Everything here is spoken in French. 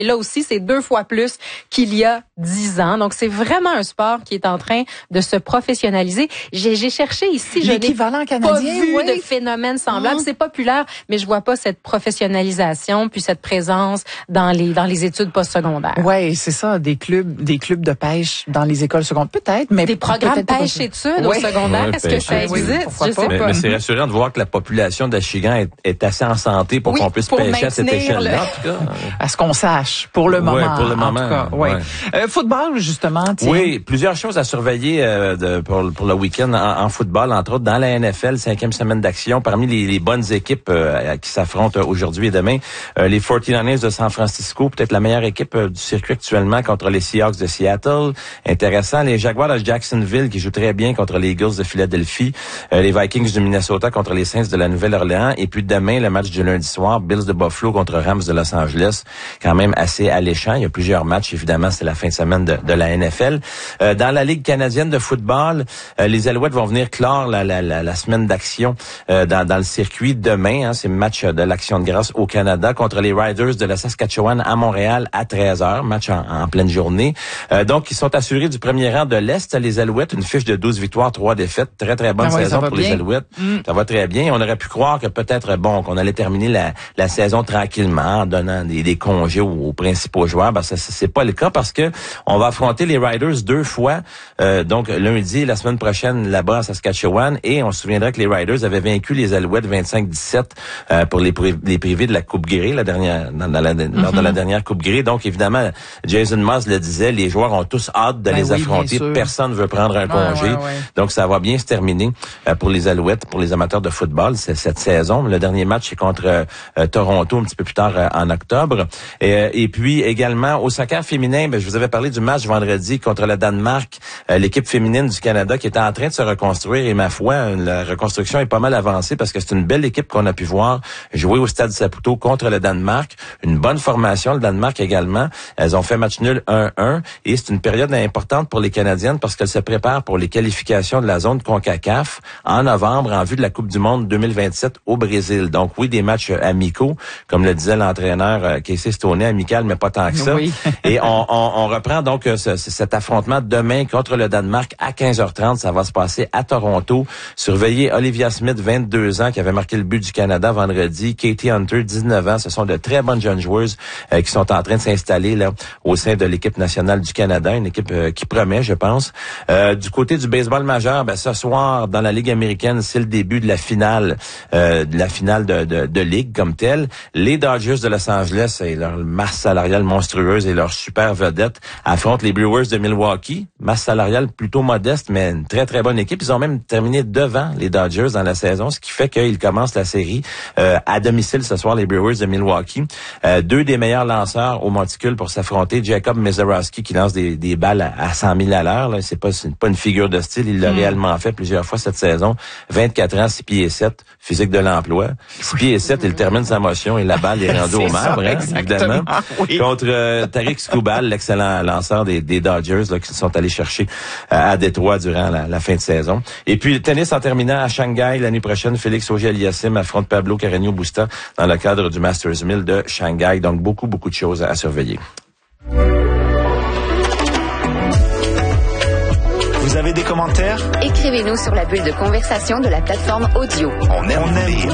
Et là aussi, c'est 2 fois plus qu'il y a 10 ans. Donc, c'est vraiment un sport qui est en train de se professionnaliser. J'ai cherché ici, je n'ai pas vu de phénomène semblable. C'est populaire, mais je vois pas cette professionnalisation puis cette présence dans les études postsecondaires. Ouais, c'est ça, des clubs de pêche dans les écoles secondaires, peut-être, mais des programmes pêche-études au secondaire. Est-ce que ça existe? Je sais pas. Mais c'est rassurant de voir que la population d'Achigan est assez en santé pour qu'on puisse pêcher à cette échelle-là, en tout cas. À ce qu'on sache, pour le moment. Oui, pour le moment. En tout cas, ouais. Football, justement, tiens. Oui, plusieurs choses à surveiller pour le week-end en football, entre autres dans la NFL, 5e semaine d'action. Parmi les bonnes équipes qui s'affrontent aujourd'hui et demain, les 49ers de San Francisco, peut-être la meilleure équipe du circuit actuellement contre les Seahawks de Seattle. Intéressant. Les Jaguars de Jacksonville qui jouent très bien contre les Eagles de Philadelphie. Les Vikings du Minnesota contre les Saints de la Nouvelle-Orléans. Et puis demain, le match du lundi soir, Bills de Buffalo contre Rams de Los Angeles. Quand même assez alléchant. Il y a plusieurs matchs. Évidemment, c'est la fin de semaine de la NFL. Dans la Ligue canadienne de football, les Alouettes vont venir clore la semaine d'action dans le circuit demain. C'est le match de l'Action de grâce au Canada contre les Riders de la Saskatchewan à Montréal à 13h. Match en pleine journée. Donc, ils sont assurés du premier rang de l'Est. Les Alouettes, une fiche de 12 victoires, 3 défaites. Très, très bonne saison pour les Alouettes. Ça va très bien. On aurait pu croire que peut-être, qu'on allait terminer la saison tranquillement en donnant des congés aux principaux joueurs. Ben, ça, c'est pas le cas parce que on va affronter les Riders 2 fois. Donc, lundi, la semaine prochaine, là-bas à Saskatchewan. Et on se souviendra que les Riders avaient vaincu les Alouettes 25-17 pour les privés de la Coupe Grey, lors de la dernière Coupe Grey. Donc, évidemment, Jason Moss le disait, les joueurs ont tous hâte de les affronter. Personne ne veut prendre un congé. Donc, ça va bien se terminer pour les Alouettes, pour les amateurs de football cette saison. Le dernier match, c'est contre Toronto un petit peu plus tard en octobre. Et puis, également, au soccer féminin, je vous avais parlé du match vendredi contre le Danemark, l'équipe féminine du Canada qui était en train de se reconstruire. Et ma foi, la reconstruction est pas mal avancée parce que c'est une belle équipe qu'on a pu voir jouer au Stade Saputo contre le Danemark. Une bonne formation, le Danemark également. Elles ont fait match nul 1-1 et c'est une période importante pour les Canadiennes parce qu'elles se préparent pour les qualifications de la zone CONCACAF en novembre en vue de la Coupe du Monde 2027 au Brésil. Donc oui, des matchs amicaux, comme le disait l'entraîneur Casey Stoney, amical mais pas tant que ça. Oui. Et on reprend donc cet affrontement demain contre le Danemark à 15h30. Ça va se passer à Toronto. Surveillez Olivia Smith, 22 ans, qui avait marqué le but du Canada vendredi. Katie Hunter, 19 ans. Ce sont de très bonnes jeunes joueuses qui sont en train de s'installer là au sein de l'équipe nationale du Canada. Une équipe qui promet, je pense. Du côté du baseball majeur, ce soir, dans la Ligue américaine, c'est le début de la finale de Ligue comme telle. Les Dodgers de Los Angeles et leur masse salariale monstrueuse et leur super vedette affrontent les Brewers de Milwaukee. Masse salariale plutôt modeste, mais une très, très bonne équipe. Ils ont même terminé devant les Dodgers dans la saison, ce qui fait qu'ils commencent la série à domicile ce soir, les Brewers de Milwaukee. 2 des meilleurs lanceurs au monticule pour s'affronter. Jacob Mezorowski qui lance des balles à 100 000 à l'heure. Là. C'est pas une figure de style. Il l'a réellement fait plusieurs fois cette saison. 24 ans, 6 pieds et 7, physique de l'emploi. 6 pieds et 7, il termine sa motion et la balle est rendue au marbre, évidemment. Oui. Contre Tariq Skubal, l'excellent lanceur des Dodgers là, qui sont allés chercher à Détroit durant la fin de saison. Et puis, le tennis en terminant à Shanghai l'année prochaine, Félix Auger-Aliassime affronte Pablo Carreño Busta dans le cadre du Masters 1000 de Shanghai. Donc, beaucoup de choses à surveiller. Vous avez des commentaires? Écrivez-nous sur la bulle de conversation de la plateforme audio. On aime lire.